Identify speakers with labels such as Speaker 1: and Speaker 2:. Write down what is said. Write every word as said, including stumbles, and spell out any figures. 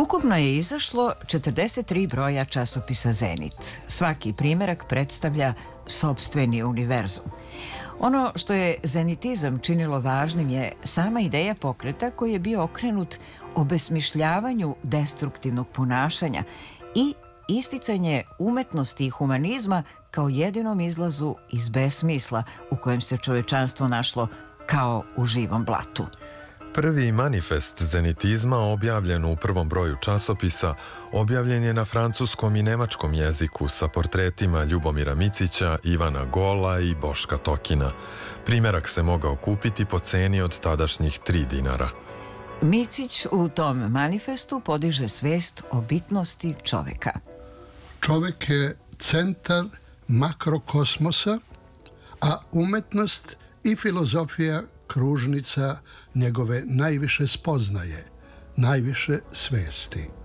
Speaker 1: Ukupno je izašlo četrdeset tri broja časopisa Zenit. Svaki primerak predstavlja sopstveni univerzum. Ono što je zenitizam činilo važnim je sama ideja pokreta koji je bio okrenut obesmišljavanju destruktivnog ponašanja i isticanje umetnosti i humanizma kao jedinom izlazu iz besmisla u kojem se čovečanstvo našlo kao u živom blatu.
Speaker 2: Prvi manifest zenitizma objavljen u prvom broju časopisa objavljen je na francuskom i nemačkom jeziku sa portretima Ljubomira Micića, Ivana Gola i Boška Tokina. Primerak se mogao kupiti po ceni od tadašnjih tri dinara.
Speaker 1: Micić u tom manifestu podiže svest o bitnosti čoveka.
Speaker 3: Čovek je centar makrokosmosa, a umetnost i filozofija kružnica njegove najviše spoznaje, najviše svesti.